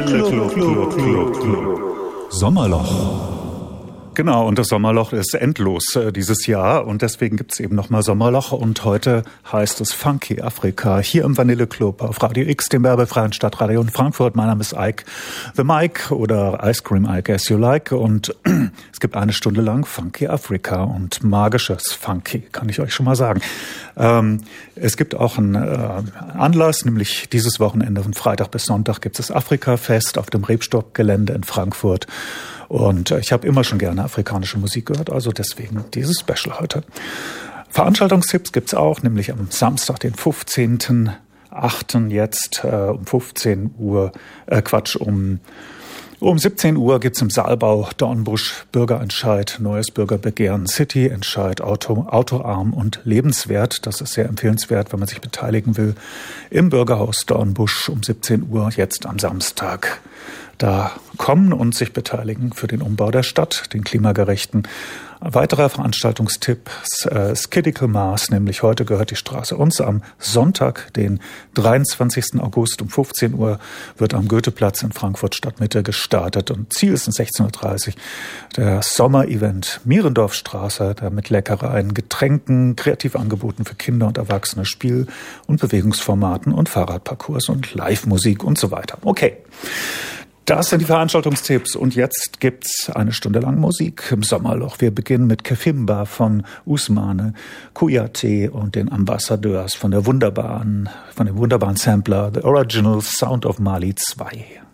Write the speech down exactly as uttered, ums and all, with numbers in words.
Vanille Club, Club, Club, Club. Sommerloch. Genau, und das Sommerloch ist endlos äh, dieses Jahr und deswegen gibt's eben nochmal Sommerloch und heute heißt es Funky Afrika hier im Vanille Club auf Radio X, dem werbefreien Stadtradio in Frankfurt. Mein Name ist Ike the Mike oder Ice Cream Ike as you like und es gibt eine Stunde lang Funky Afrika und magisches Funky, kann ich euch schon mal sagen. Ähm, es gibt auch einen äh, Anlass, nämlich dieses Wochenende von Freitag bis Sonntag gibt es das Afrika-Fest auf dem Rebstock-Gelände in Frankfurt. Und ich habe immer schon gerne afrikanische Musik gehört, also deswegen dieses Special heute. Veranstaltungstipps gibt's auch, nämlich am Samstag, den fünfzehnten achten jetzt äh, um fünfzehn Uhr, äh, Quatsch, um Um siebzehn Uhr gibt's im Saalbau Dornbusch Bürgerentscheid, neues Bürgerbegehren, City-Entscheid, Auto, Autoarm und lebenswert. Das ist sehr empfehlenswert, wenn man sich beteiligen will. Im Bürgerhaus Dornbusch um siebzehn Uhr, jetzt am Samstag. Da kommen und sich beteiligen für den Umbau der Stadt, den klimagerechten. Ein weiterer Veranstaltungstipp äh, Skiddical Mass, nämlich heute gehört die Straße uns. Am Sonntag, den dreiundzwanzigsten August um fünfzehn Uhr wird am Goetheplatz in Frankfurt Stadtmitte gestartet und Ziel ist um sechzehn Uhr dreißig der Sommerevent Mierendorfstraße, der mit Leckereien, Getränken, Kreativangeboten für Kinder und Erwachsene, Spiel- und Bewegungsformaten und Fahrradparcours und Live-Musik und so weiter. Okay. Das sind die Veranstaltungstipps und jetzt gibt's eine Stunde lang Musik im Sommerloch. Wir beginnen mit Kefimba von Usmane, Kouyaté und den Ambassadeurs von der wunderbaren, von dem wunderbaren Sampler The Original Sound of Mali zwei.